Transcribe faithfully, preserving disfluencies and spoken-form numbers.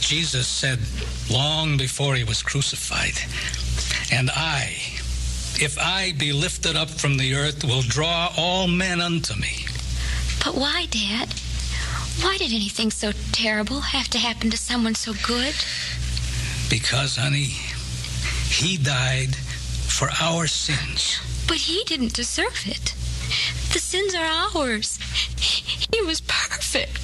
Jesus said long before he was crucified, "And I, if I be lifted up from the earth, will draw all men unto me." But why, Dad? Why did anything so terrible have to happen to someone so good? Because, honey, he died for our sins. But he didn't deserve it. The sins are ours. He was perfect.